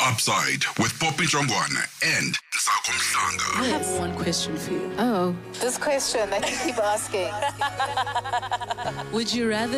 Upside with Poppy Jongwana and Sako I Mhlanga. have one question for you. Oh. This question that you keep asking. Would you rather